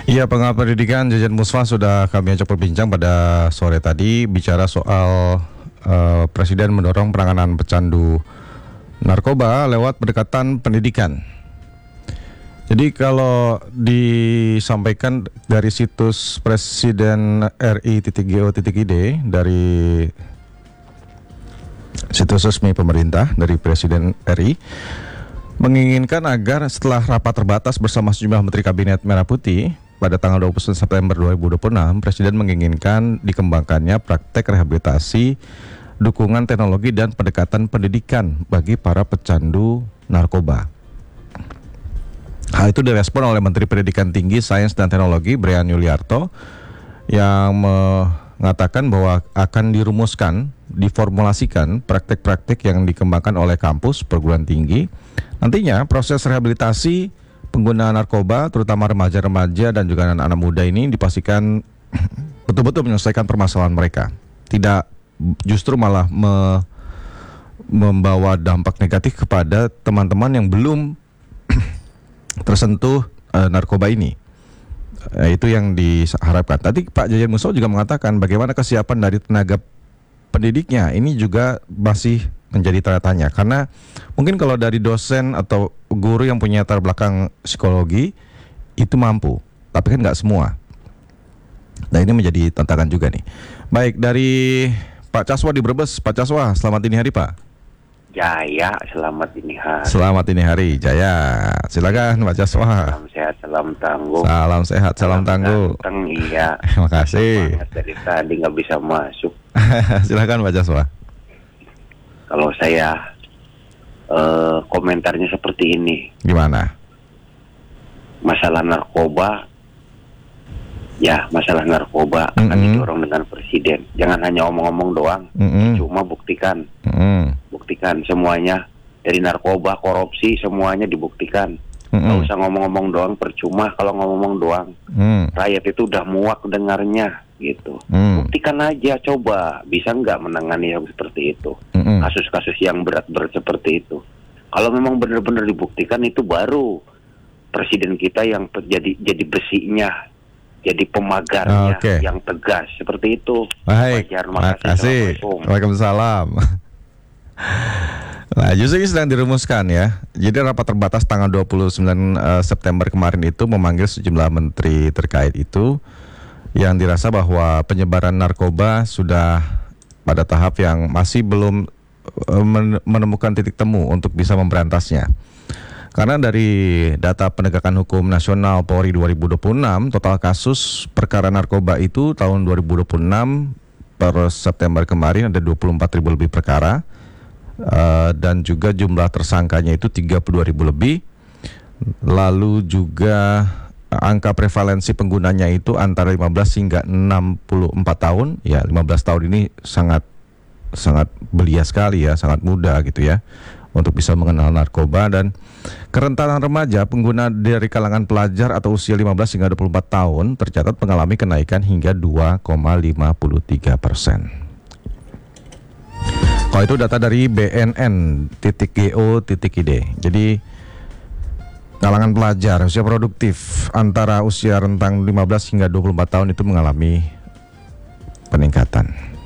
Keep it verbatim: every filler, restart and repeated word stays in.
Iya, pengamat pendidikan Jejen Musfa sudah kami ajak berbincang pada sore tadi bicara soal uh, Presiden mendorong penanganan pecandu narkoba lewat pendekatan pendidikan. Jadi kalau disampaikan dari situs presiden r i titik go titik i d dari situs resmi pemerintah dari Presiden R I menginginkan agar setelah rapat terbatas bersama sejumlah Menteri Kabinet Merah Putih pada tanggal dua puluh sembilan September dua ribu dua puluh enam, Presiden menginginkan dikembangkannya praktek rehabilitasi, dukungan teknologi dan pendekatan pendidikan bagi para pecandu narkoba. Hal itu direspon oleh Menteri Pendidikan Tinggi, Sains dan Teknologi Brian Yuliarto yang mengatakan bahwa akan dirumuskan, diformulasikan praktek-praktek yang dikembangkan oleh kampus perguruan tinggi. Nantinya proses rehabilitasi pengguna narkoba, terutama remaja-remaja dan juga anak-anak muda ini dipastikan betul-betul menyelesaikan permasalahan mereka. Tidak justru malah me, membawa dampak negatif kepada teman-teman yang belum tersentuh uh, narkoba ini. Uh, itu yang diharapkan. Tadi Pak Jejen Musfa juga mengatakan bagaimana kesiapan dari tenaga pendidiknya. Ini juga masih menjadi tanda tanya, karena mungkin kalau dari dosen atau guru yang punya latar belakang psikologi itu mampu, tapi kan nggak semua. Nah, ini menjadi tantangan juga nih. Baik, dari Pak Caswa di Brebes. Pak Caswa, selamat dini hari Pak. Jaya, selamat dini hari. Selamat dini hari, Jaya. Silakan Pak Caswa. Salam sehat, salam tangguh. Salam sehat, salam, salam tangguh. Ganteng, iya. Terima kasih. Dari tadi nggak bisa masuk. Silakan Pak Caswa. Kalau saya uh, komentarnya seperti ini. Gimana? Masalah narkoba, ya masalah narkoba mm-hmm. akan didorong dengan presiden. Jangan hanya omong-omong doang, mm-hmm. cuma buktikan, mm-hmm. buktikan semuanya. Dari narkoba, korupsi, semuanya dibuktikan. Mm-hmm. Gak usah ngomong-ngomong doang, percuma kalau ngomong-ngomong doang. Mm. Rakyat itu udah muak dengarnya. Gitu, mm. buktikan aja, coba bisa nggak menangani yang seperti itu, mm-mm. kasus-kasus yang berat-berat seperti itu. Kalau memang benar-benar dibuktikan, itu baru presiden kita yang jadi jadi besinya, jadi pemagarnya, okay. yang tegas seperti itu. Baik, terima kasih. Waalaikumsalam. Nah, justru ini sedang dirumuskan ya. Jadi rapat terbatas tanggal dua puluh sembilan uh, September kemarin itu memanggil sejumlah menteri terkait itu, yang dirasa bahwa penyebaran narkoba sudah pada tahap yang masih belum menemukan titik temu untuk bisa memberantasnya. Karena dari data penegakan hukum nasional Polri dua ribu dua puluh enam, total kasus perkara narkoba itu tahun dua ribu dua puluh enam per September kemarin ada dua puluh empat ribu lebih perkara, uh, dan juga jumlah tersangkanya itu tiga puluh dua ribu lebih. Lalu juga angka prevalensi penggunanya itu antara lima belas hingga enam puluh empat tahun. Ya, lima belas tahun ini sangat sangat belia sekali ya, sangat muda gitu ya untuk bisa mengenal narkoba. Dan kerentanan remaja pengguna dari kalangan pelajar atau usia lima belas hingga dua puluh empat tahun tercatat mengalami kenaikan hingga dua koma lima tiga persen. Kalau itu data dari b n n titik go titik i d. Jadi kalangan pelajar usia produktif antara usia rentang lima belas hingga dua puluh empat tahun itu mengalami peningkatan.